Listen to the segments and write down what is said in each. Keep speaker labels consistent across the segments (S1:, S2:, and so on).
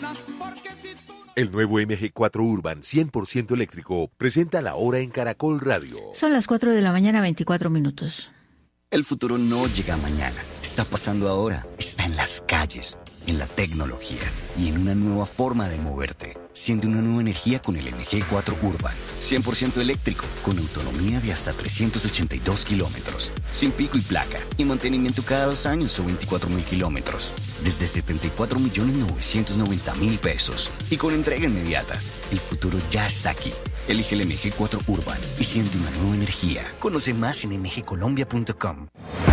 S1: El nuevo MG4 Urban 100% eléctrico presenta la hora en Caracol Radio.
S2: Son las 4 de la mañana, 24 minutos.
S3: El futuro no llega mañana, está pasando ahora, está en las calles, en la tecnología y en una nueva forma de moverte. Siente una nueva energía con el MG4 Urban, 100% eléctrico, con autonomía de hasta 382 kilómetros, sin pico y placa, y mantenimiento cada 2 años o 24.000 kilómetros, desde 74.990.000 pesos, y con entrega inmediata. El futuro ya está aquí. Elige el MG4 Urban y siente una nueva energía. Conoce más en mgcolombia.com.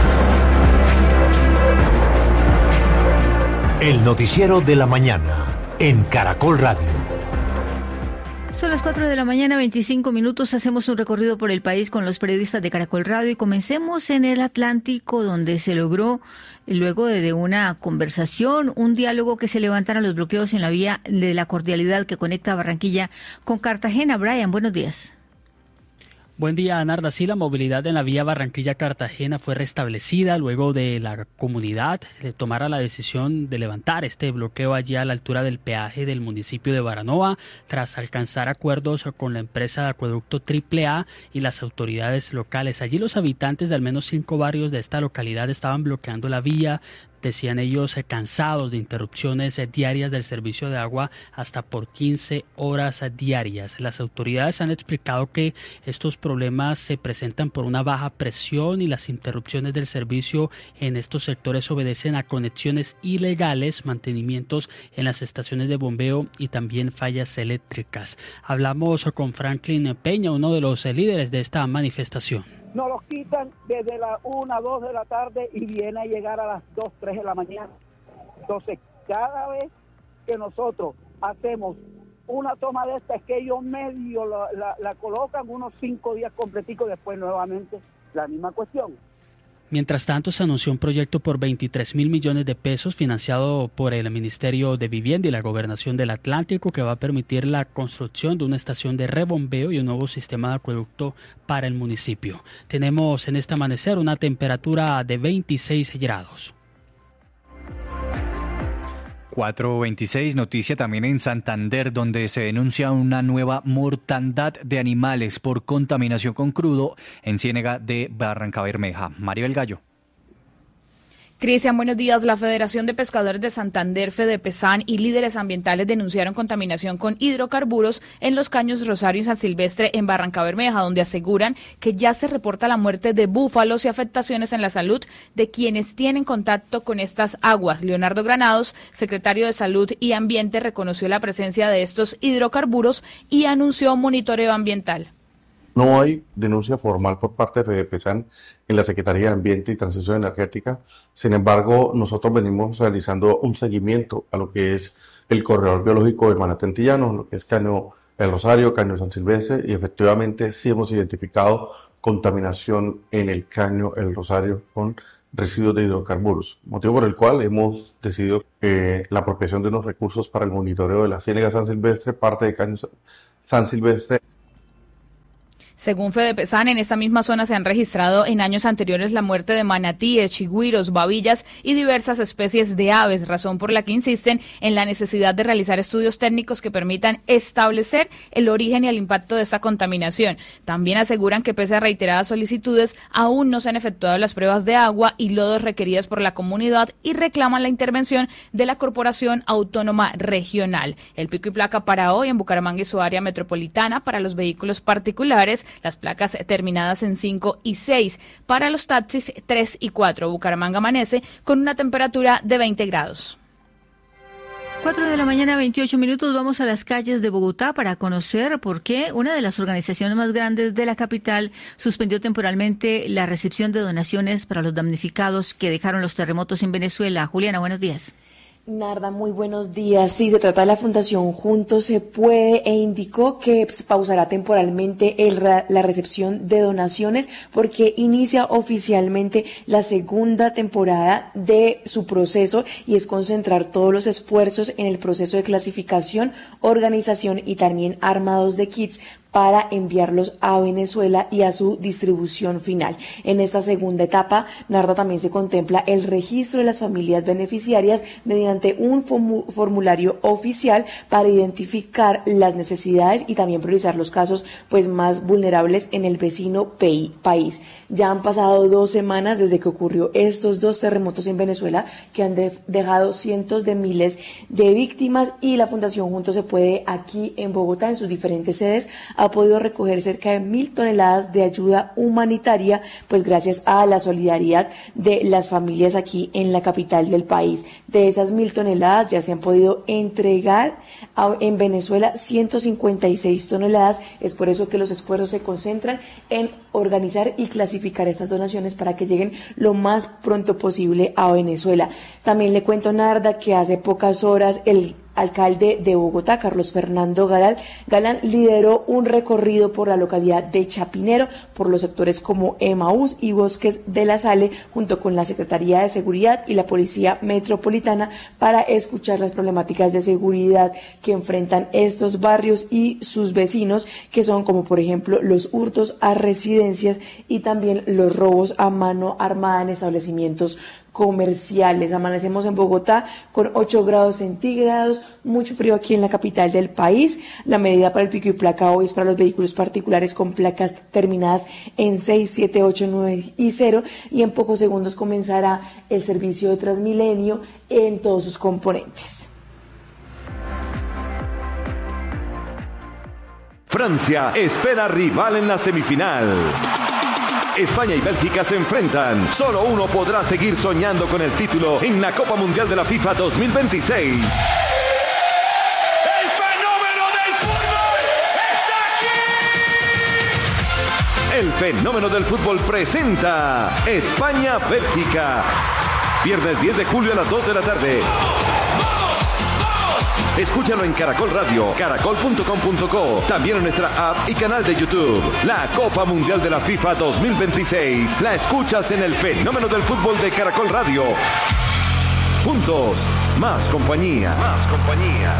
S4: El noticiero de la mañana en Caracol Radio.
S2: Son las 4 de la mañana, 25 minutos. Hacemos un recorrido por el país con los periodistas de Caracol Radio y comencemos en el Atlántico, donde se logró, luego de una conversación, un diálogo, que se levantaran los bloqueos en la vía de la cordialidad que conecta Barranquilla con Cartagena. Brian, buenos días.
S5: Buen día, Narda. Sí, la movilidad en la vía Barranquilla-Cartagena fue restablecida luego de la comunidad tomara la decisión de levantar este bloqueo allí a la altura del peaje del municipio de Baranova, tras alcanzar acuerdos con la empresa de acueducto AAA y las autoridades locales. Allí los habitantes de al menos 5 barrios de esta localidad estaban bloqueando la vía. Decían ellos cansados de interrupciones diarias del servicio de agua hasta por 15 horas diarias. Las autoridades han explicado que estos problemas se presentan por una baja presión y las interrupciones del servicio en estos sectores obedecen a conexiones ilegales, mantenimientos en las estaciones de bombeo y también fallas eléctricas. Hablamos con Franklin Peña, uno de los líderes de esta manifestación.
S6: Nos los quitan desde las 1, 2 de la tarde y viene a llegar a las 2, 3 de la mañana. Entonces, cada vez que nosotros hacemos una toma de esta, es que ellos medio la colocan unos 5 días completicos, después nuevamente la misma cuestión.
S5: Mientras tanto, se anunció un proyecto por 23.000 millones de pesos financiado por el Ministerio de Vivienda y la Gobernación del Atlántico, que va a permitir la construcción de una estación de rebombeo y un nuevo sistema de acueducto para el municipio. Tenemos en este amanecer una temperatura de 26 grados.
S7: 4:26, noticia también en Santander, donde se denuncia una nueva mortandad de animales por contaminación con crudo en Ciénega de Barrancabermeja. Maribel Gallo.
S8: Cristian, buenos días. La Federación de Pescadores de Santander, Fedepesan, y líderes ambientales denunciaron contaminación con hidrocarburos en los caños Rosario y San Silvestre en Barrancabermeja, donde aseguran que ya se reporta la muerte de búfalos y afectaciones en la salud de quienes tienen contacto con estas aguas. Leonardo Granados, secretario de Salud y Ambiente, reconoció la presencia de estos hidrocarburos y anunció monitoreo ambiental.
S9: No hay denuncia formal por parte de Fedepesan en la Secretaría de Ambiente y Transición Energética. Sin embargo, nosotros venimos realizando un seguimiento a lo que es el corredor biológico del Manatí Antillano, lo que es Caño El Rosario, Caño San Silvestre, y efectivamente sí hemos identificado contaminación en el Caño El Rosario con residuos de hidrocarburos, motivo por el cual hemos decidido la apropiación de unos recursos para el monitoreo de la Ciénega San Silvestre, parte de Caño San Silvestre.
S8: Según Fedepesan, en esta misma zona se han registrado en años anteriores la muerte de manatíes, chigüiros, babillas y diversas especies de aves, razón por la que insisten en la necesidad de realizar estudios técnicos que permitan establecer el origen y el impacto de esta contaminación. También aseguran que pese a reiteradas solicitudes, aún no se han efectuado las pruebas de agua y lodos requeridas por la comunidad y reclaman la intervención de la Corporación Autónoma Regional. El pico y placa para hoy en Bucaramanga y su área metropolitana para los vehículos particulares, las placas terminadas en 5 y 6. Para los taxis, 3 y 4. Bucaramanga amanece con una temperatura de 20 grados.
S2: 4 de la mañana, 28 minutos. Vamos a las calles de Bogotá para conocer por qué una de las organizaciones más grandes de la capital suspendió temporalmente la recepción de donaciones para los damnificados que dejaron los terremotos en Venezuela. Juliana, buenos días.
S10: Narda, muy buenos días. Sí, se trata de la Fundación Juntos se Puede e indicó que pausará temporalmente la recepción de donaciones porque inicia oficialmente la segunda temporada de su proceso y es concentrar todos los esfuerzos en el proceso de clasificación, organización y también armados de kits para enviarlos a Venezuela y a su distribución final. En esta segunda etapa, Narda, también se contempla el registro de las familias beneficiarias mediante un formulario oficial para identificar las necesidades y también priorizar los casos pues más vulnerables en el vecino país. Ya han pasado 2 semanas desde que ocurrió estos 2 terremotos en Venezuela que han dejado cientos de miles de víctimas, y la Fundación Juntos se Puede aquí en Bogotá, en sus diferentes sedes, ha podido recoger cerca de 1.000 toneladas de ayuda humanitaria, pues gracias a la solidaridad de las familias aquí en la capital del país. De esas 1.000 toneladas ya se han podido entregar en Venezuela 156 toneladas. Es por eso que los esfuerzos se concentran en organizar y clasificar estas donaciones para que lleguen lo más pronto posible a Venezuela. También le cuento, Narda, que hace pocas horas el alcalde de Bogotá, Carlos Fernando Galán, lideró un recorrido por la localidad de Chapinero, por los sectores como Emaús y Bosques de la Sale, junto con la Secretaría de Seguridad y la Policía Metropolitana, para escuchar las problemáticas de seguridad que enfrentan estos barrios y sus vecinos, que son como por ejemplo los hurtos a residencias y también los robos a mano armada en establecimientos comerciales. Amanecemos en Bogotá con 8 grados centígrados, mucho frío aquí en la capital del país. La medida para el pico y placa hoy es para los vehículos particulares con placas terminadas en 6, 7, 8, 9 y 0, y en pocos segundos comenzará el servicio de Transmilenio en todos sus componentes.
S11: Francia espera rival en la semifinal. España y Bélgica se enfrentan. Solo uno podrá seguir soñando con el título en la Copa Mundial de la FIFA 2026.
S12: ¡El fenómeno del fútbol está aquí!
S11: El fenómeno del fútbol presenta España-Bélgica. Viernes 10 de julio a las 2 de la tarde. Escúchalo en Caracol Radio, caracol.com.co, también en nuestra app y canal de YouTube. La Copa Mundial de la FIFA 2026 la escuchas en el fenómeno del fútbol de Caracol Radio. Juntos, más compañía. Más compañía.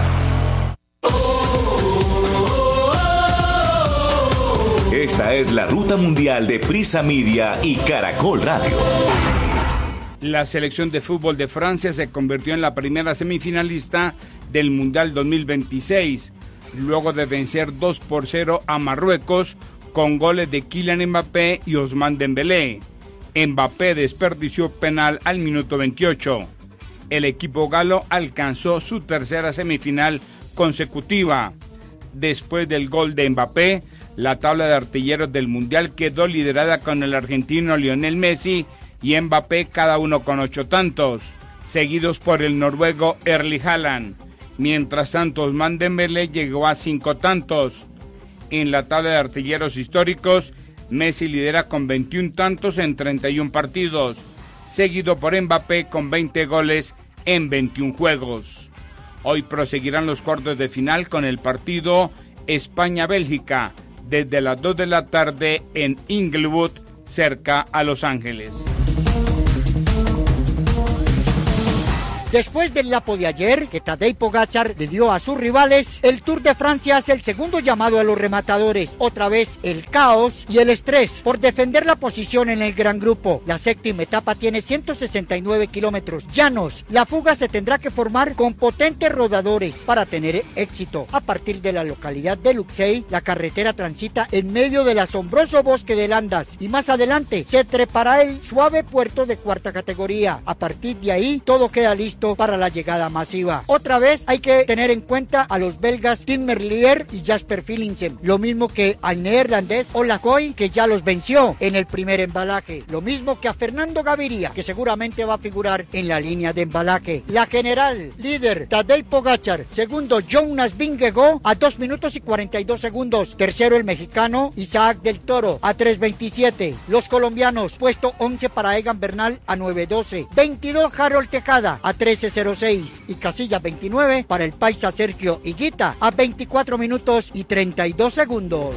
S13: Esta es la ruta mundial de Prisa Media y Caracol Radio.
S14: La selección de fútbol de Francia se convirtió en la primera semifinalista del Mundial 2026, luego de vencer 2-0 a Marruecos con goles de Kylian Mbappé y Ousmane Dembélé. Mbappé desperdició penal al minuto 28. El equipo galo alcanzó su tercera semifinal consecutiva. Después del gol de Mbappé, la tabla de artilleros del Mundial quedó liderada con el argentino Lionel Messi y Mbappé, cada uno con 8 tantos, seguidos por el noruego Erling Haaland. Mientras tanto, Ousmane Dembélé llegó a 5 tantos. En la tabla de artilleros históricos, Messi lidera con 21 tantos en 31 partidos, seguido por Mbappé con 20 goles en 21 juegos. Hoy proseguirán los cuartos de final con el partido España-Bélgica desde las 2 de la tarde en Inglewood, cerca a Los Ángeles.
S15: Después del lapo de ayer, que Tadej Pogačar le dio a sus rivales, el Tour de Francia hace el segundo llamado a los rematadores. Otra vez el caos y el estrés por defender la posición en el gran grupo. La séptima etapa tiene 169 kilómetros llanos. La fuga se tendrá que formar con potentes rodadores para tener éxito. A partir de la localidad de Luxeuil, la carretera transita en medio del asombroso bosque de Landas y más adelante se trepará el suave puerto de cuarta categoría. A partir de ahí, todo queda listo para la llegada masiva. Otra vez hay que tener en cuenta a los belgas Tim Merlier y Jasper Philipsen, lo mismo que al neerlandés Ola Koy, que ya los venció en el primer embalaje, lo mismo que a Fernando Gaviria, que seguramente va a figurar en la línea de embalaje. La general, líder Tadej Pogačar, segundo Jonas Vingegaard a 2 minutos y 42 segundos, tercero el mexicano Isaac del Toro a 3:27, los colombianos puesto 11 para Egan Bernal a 9:12, 22 Harold Tejada a 13:06 y casilla 29 para el paisa Sergio Higuita a 24 minutos y 32 segundos.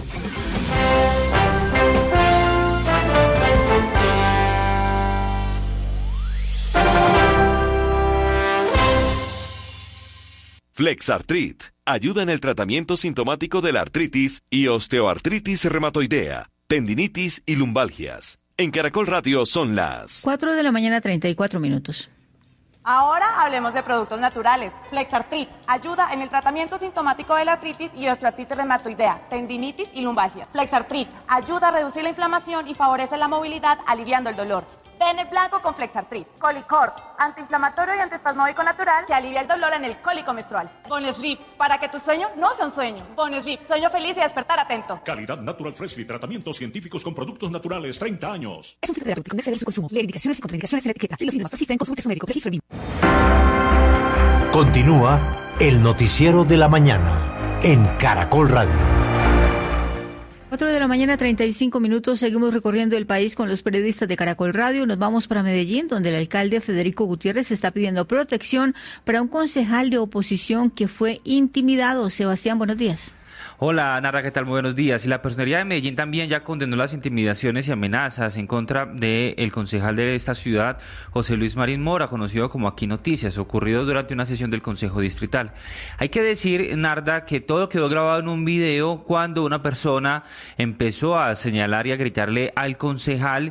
S11: Flexartrit ayuda en el tratamiento sintomático de la artritis y osteoartritis reumatoidea, tendinitis y lumbalgias. En Caracol Radio son las
S2: 4 de la mañana, 34 minutos.
S16: Ahora hablemos de productos naturales. Flexartrit ayuda en el tratamiento sintomático de la artritis y osteoartritis reumatoidea, tendinitis y lumbalgia. Flexartrit ayuda a reducir la inflamación y favorece la movilidad, aliviando el dolor. Bene blanco con Flexartrit. Colicort, antiinflamatorio y antiespasmódico natural que alivia el dolor en el cólico menstrual. Bonesleep, para que tu sueño no sea un sueño. Bonesleep, sueño feliz y despertar atento.
S17: Calidad Natural Freshly, tratamientos científicos con productos naturales, 30 años.
S18: Es un filtro terapéutico, no exceder su consumo. Leer indicaciones y contraindicaciones en la etiqueta. Si los síntomas persisten, consulte su médico. Registro BIM.
S4: Continúa el noticiero de la mañana en Caracol Radio.
S2: 4 de la mañana, 35 minutos. Seguimos recorriendo el país con los periodistas de Caracol Radio. Nos vamos para Medellín, donde el alcalde Federico Gutiérrez está pidiendo protección para un concejal de oposición que fue intimidado. Sebastián, buenos días.
S19: Hola, Narda, ¿qué tal? Muy buenos días. Y la Personería de Medellín también ya condenó las intimidaciones y amenazas en contra del concejal de esta ciudad, José Luis Marín Mora, conocido como Aquí Noticias, ocurrido durante una sesión del Consejo Distrital. Hay que decir, Narda, que todo quedó grabado en un video cuando una persona empezó a señalar y a gritarle al concejal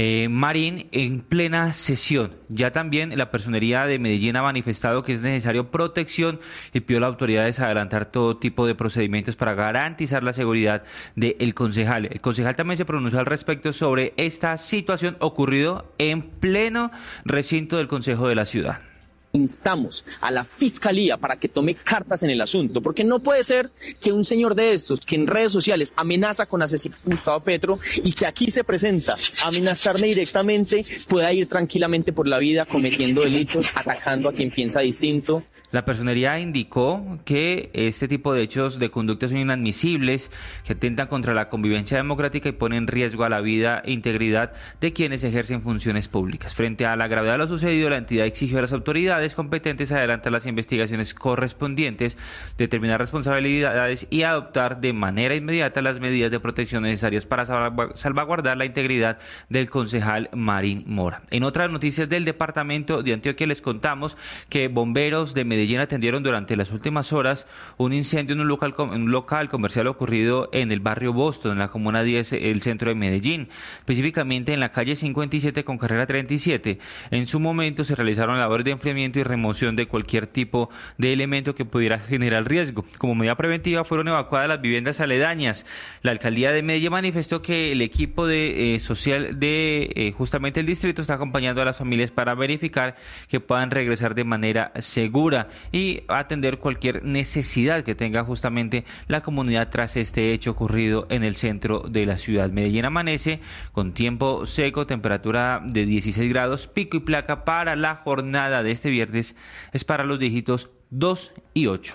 S19: Marín en plena sesión. Ya también la Personería de Medellín ha manifestado que es necesario protección y pidió a las autoridades adelantar todo tipo de procedimientos para garantizar la seguridad del concejal. El concejal también se pronunció al respecto sobre esta situación ocurrido en pleno recinto del Consejo de la ciudad.
S20: Instamos a la Fiscalía para que tome cartas en el asunto, porque no puede ser que un señor de estos, que en redes sociales amenaza con asesinar a Gustavo Petro y que aquí se presenta a amenazarme directamente, pueda ir tranquilamente por la vida cometiendo delitos, atacando a quien piensa distinto.
S19: La Personería indicó que este tipo de hechos de conducta son inadmisibles, que atentan contra la convivencia democrática y ponen en riesgo a la vida e integridad de quienes ejercen funciones públicas. Frente a la gravedad de lo sucedido, la entidad exigió a las autoridades competentes adelantar las investigaciones correspondientes, determinar responsabilidades y adoptar de manera inmediata las medidas de protección necesarias para salvaguardar la integridad del concejal Marín Mora. En otras noticias del departamento de Antioquia les contamos que bomberos de Medellín atendieron durante las últimas horas un incendio en un local comercial ocurrido en el barrio Boston, en la comuna 10, el centro de Medellín, específicamente en la calle 57 con carrera 37. En su momento se realizaron labores de enfriamiento y remoción de cualquier tipo de elemento que pudiera generar riesgo. Como medida preventiva fueron evacuadas las viviendas aledañas. La alcaldía de Medellín manifestó que el equipo social de justamente el distrito está acompañando a las familias para verificar que puedan regresar de manera segura y atender cualquier necesidad que tenga justamente la comunidad tras este hecho ocurrido en el centro de la ciudad. Medellín amanece con tiempo seco, temperatura de 16 grados, pico y placa para la jornada de este viernes es para los dígitos 2 y 8.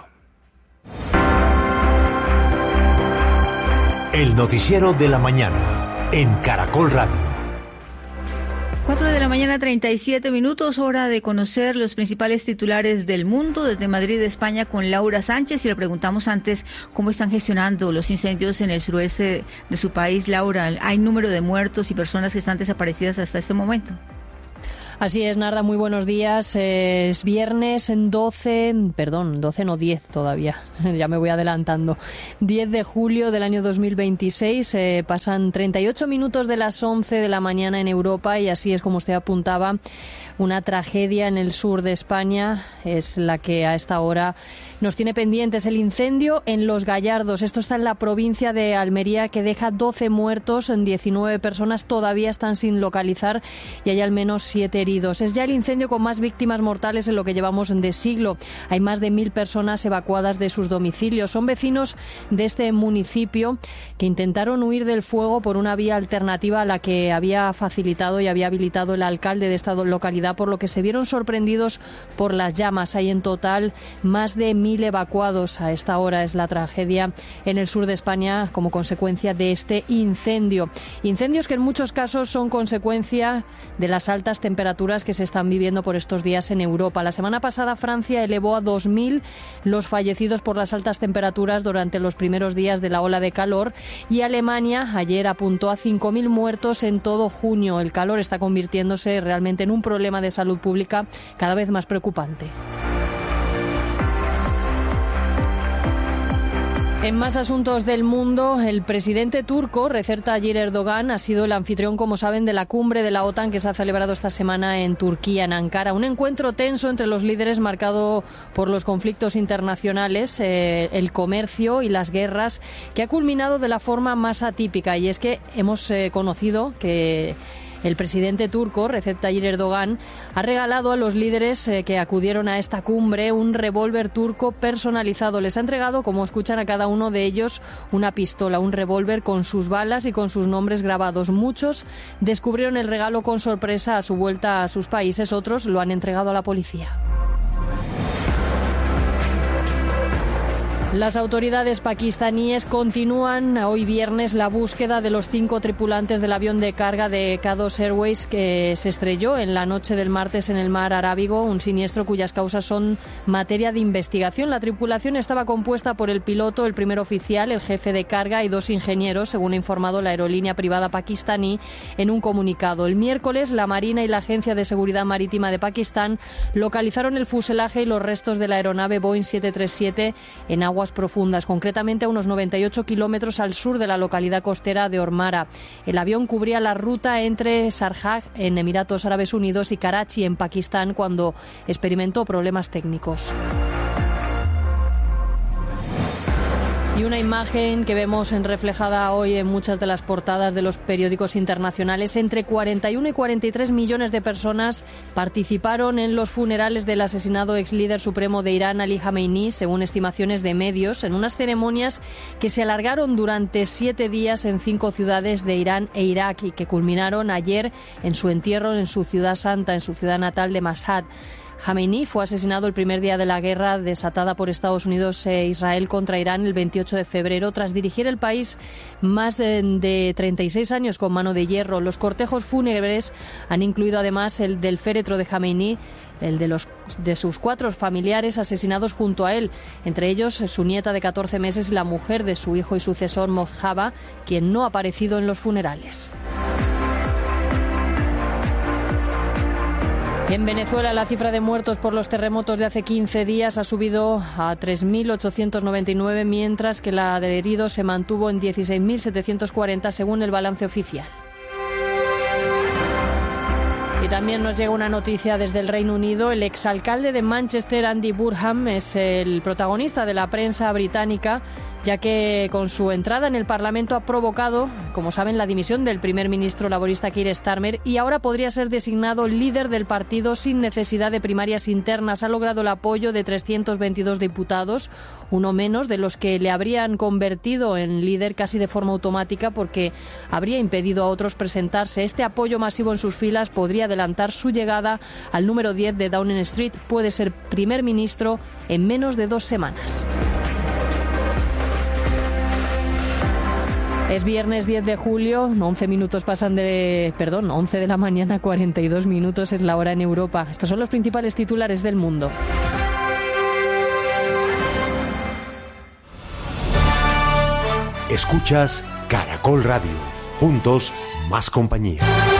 S4: El noticiero de la mañana en Caracol Radio.
S2: 4 de la mañana, 37 minutos, hora de conocer los principales titulares del mundo desde Madrid, España, con Laura Sánchez. Y le preguntamos antes cómo están gestionando los incendios en el suroeste de su país. Laura, ¿hay número de muertos y personas que están desaparecidas hasta este momento?
S21: Así es, Narda, muy buenos días. Es viernes 10 todavía, ya me voy adelantando. 10 de julio del año 2026, pasan 38 minutos de las 11 de la mañana en Europa y así es como usted apuntaba. Una tragedia en el sur de España es la que a esta hora nos tiene pendientes. El incendio en Los Gallardos. Esto está en la provincia de Almería, que deja 12 muertos, 19 personas todavía están sin localizar y hay al menos 7 heridos. Es ya el incendio con más víctimas mortales en lo que llevamos de siglo. Hay más de 1.000 personas evacuadas de sus domicilios. Son vecinos de este municipio que intentaron huir del fuego por una vía alternativa a la que había facilitado y había habilitado el alcalde de esta localidad, por lo que se vieron sorprendidos por las llamas. Hay en total más de 1.000 evacuados. A esta hora es la tragedia en el sur de España como consecuencia de este incendio. Incendios que en muchos casos son consecuencia de las altas temperaturas que se están viviendo por estos días en Europa. La semana pasada Francia elevó a 2.000 los fallecidos por las altas temperaturas durante los primeros días de la ola de calor y Alemania ayer apuntó a 5.000 muertos en todo junio. El calor está convirtiéndose realmente en un problema de salud pública cada vez más preocupante. En más asuntos del mundo, el presidente turco, Recep Tayyip Erdogan, ha sido el anfitrión, como saben, de la cumbre de la OTAN que se ha celebrado esta semana en Turquía, en Ankara. Un encuentro tenso entre los líderes marcado por los conflictos internacionales, el comercio y las guerras, que ha culminado de la forma más atípica. Y es que hemos conocido que el presidente turco, Recep Tayyip Erdogan, ha regalado a los líderes que acudieron a esta cumbre un revólver turco personalizado. Les ha entregado, como escuchan, a cada uno de ellos una pistola, un revólver con sus balas y con sus nombres grabados. Muchos descubrieron el regalo con sorpresa a su vuelta a sus países, otros lo han entregado a la policía. Las autoridades pakistaníes continúan hoy viernes la búsqueda de los 5 tripulantes del avión de carga de Qados Airways que se estrelló en la noche del martes en el mar Arábigo, un siniestro cuyas causas son materia de investigación. La tripulación estaba compuesta por el piloto, el primer oficial, el jefe de carga y 2 ingenieros, según ha informado la aerolínea privada pakistaní en un comunicado. El miércoles, la Marina y la Agencia de Seguridad Marítima de Pakistán localizaron el fuselaje y los restos de la aeronave Boeing 737 en aguas profundas, concretamente a unos 98 kilómetros al sur de la localidad costera de Ormara. El avión cubría la ruta entre Sharjah, en Emiratos Árabes Unidos, y Karachi, en Pakistán, cuando experimentó problemas técnicos. Y una imagen que vemos reflejada hoy en muchas de las portadas de los periódicos internacionales. Entre 41 y 43 millones de personas participaron en los funerales del asesinado ex líder supremo de Irán, Ali Jamenei, según estimaciones de medios, en unas ceremonias que se alargaron durante 7 días en 5 ciudades de Irán e Irak y que culminaron ayer en su entierro en su ciudad santa, en su ciudad natal de Mashhad. Jamenei fue asesinado el primer día de la guerra desatada por Estados Unidos e Israel contra Irán el 28 de febrero, tras dirigir el país más de 36 años con mano de hierro. Los cortejos fúnebres han incluido además el del féretro de Jamenei, el de sus 4 familiares asesinados junto a él, entre ellos su nieta de 14 meses y la mujer de su hijo y sucesor Mojtaba, quien no ha aparecido en los funerales. En Venezuela, la cifra de muertos por los terremotos de hace 15 días ha subido a 3.899, mientras que la de heridos se mantuvo en 16.740, según el balance oficial. Y también nos llega una noticia desde el Reino Unido. El exalcalde de Manchester, Andy Burnham, es el protagonista de la prensa británica, ya que con su entrada en el Parlamento ha provocado, como saben, la dimisión del primer ministro laborista Keir Starmer, y ahora podría ser designado líder del partido sin necesidad de primarias internas. Ha logrado el apoyo de 322 diputados, uno menos de los que le habrían convertido en líder casi de forma automática, porque habría impedido a otros presentarse. Este apoyo masivo en sus filas podría adelantar su llegada al número 10 de Downing Street. Puede ser primer ministro en menos de 2 semanas. Es viernes 10 de julio, 11 de la mañana, 42 minutos es la hora en Europa. Estos son los principales titulares del mundo.
S4: Escuchas Caracol Radio. Juntos, más compañía.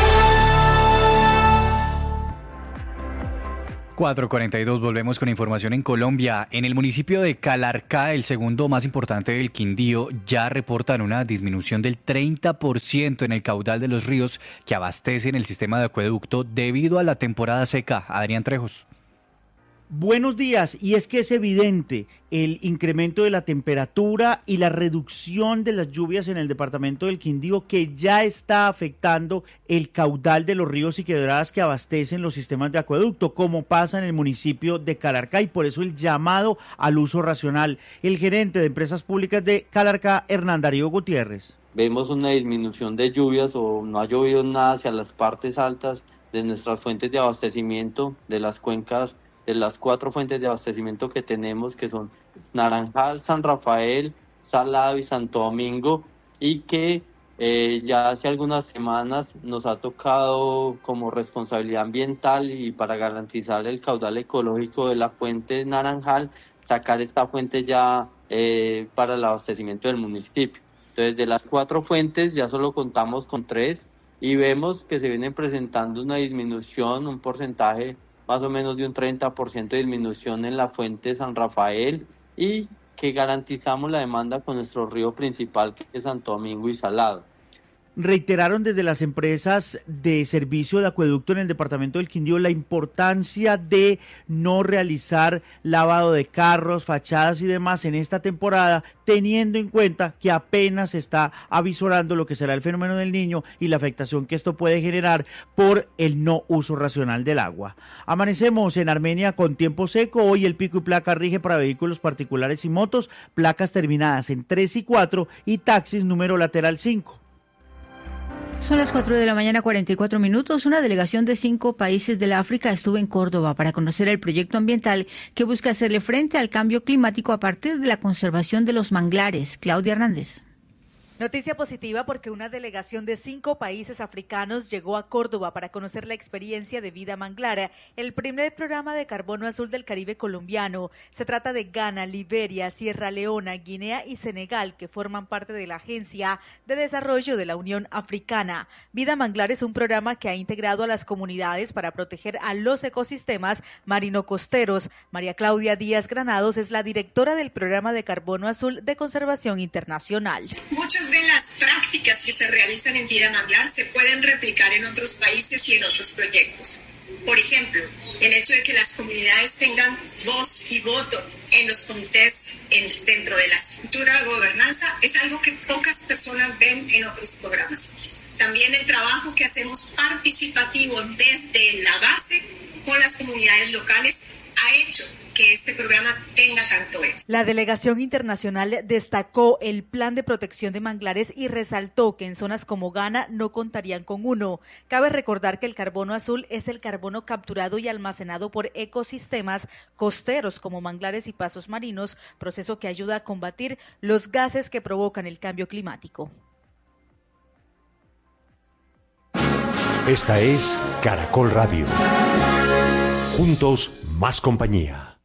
S7: 4:42, volvemos con información en Colombia. En el municipio de Calarcá, el segundo más importante del Quindío, ya reportan una disminución del 30% en el caudal de los ríos que abastecen el sistema de acueducto debido a la temporada seca. Adrián Trejos.
S1: Buenos días, y es que es evidente el incremento de la temperatura y la reducción de las lluvias en el departamento del Quindío, que ya está afectando el caudal de los ríos y quebradas que abastecen los sistemas de acueducto, como pasa en el municipio de Calarcá, y por eso el llamado al uso racional. El gerente de Empresas Públicas de Calarcá, Hernán Darío Gutiérrez.
S22: Vemos una disminución de lluvias, o no ha llovido nada hacia las partes altas de nuestras fuentes de abastecimiento, de las cuencas, de las 4 fuentes de abastecimiento que tenemos, que son Naranjal, San Rafael, Salado y Santo Domingo, y que ya hace algunas semanas nos ha tocado, como responsabilidad ambiental y para garantizar el caudal ecológico de la fuente Naranjal, sacar esta fuente ya para el abastecimiento del municipio. Entonces, de las 4 fuentes ya solo contamos con 3 y vemos que se viene presentando una disminución, un porcentaje más o menos de un 30% de disminución en la fuente San Rafael, y que garantizamos la demanda con nuestro río principal, que es Santo Domingo y Salado.
S1: Reiteraron desde las empresas de servicio de acueducto en el departamento del Quindío la importancia de no realizar lavado de carros, fachadas y demás en esta temporada, teniendo en cuenta que apenas se está avisorando lo que será el fenómeno del Niño y la afectación que esto puede generar por el no uso racional del agua. Amanecemos en Armenia con tiempo seco. Hoy el pico y placa rige para vehículos particulares y motos, placas terminadas en 3 y 4 y taxis número lateral 5.
S2: Son las 4 de la mañana, 44 minutos. Una delegación de 5 países del África estuvo en Córdoba para conocer el proyecto ambiental que busca hacerle frente al cambio climático a partir de la conservación de los manglares. Claudia Hernández.
S3: Noticia positiva porque una delegación de 5 países africanos llegó a Córdoba para conocer la experiencia de Vida Manglar, el primer programa de carbono azul del Caribe colombiano. Se trata de Ghana, Liberia, Sierra Leona, Guinea y Senegal, que forman parte de la Agencia de Desarrollo de la Unión Africana. Vida Manglar es un programa que ha integrado a las comunidades para proteger a los ecosistemas marino-costeros. María Claudia Díaz Granados es la directora del programa de carbono azul de conservación internacional.
S6: Muchas de las prácticas que se realizan en Vida Manglar se pueden replicar en otros países y en otros proyectos. Por ejemplo, el hecho de que las comunidades tengan voz y voto en los comités dentro de la estructura de gobernanza es algo que pocas personas ven en otros programas. También el trabajo que hacemos participativo desde la base con las comunidades locales ha hecho que este programa tenga tanto éxito.
S3: La delegación internacional destacó el plan de protección de manglares y resaltó que en zonas como Ghana no contarían con uno. Cabe recordar que el carbono azul es el carbono capturado y almacenado por ecosistemas costeros como manglares y pasos marinos, proceso que ayuda a combatir los gases que provocan el cambio climático.
S4: Esta es Caracol Radio. Juntos, más compañía.